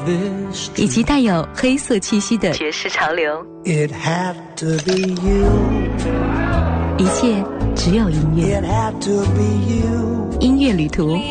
以及带有黑色气息的爵士潮流。 It had to be you. 一切只有音乐。 It had to be you. 音乐旅途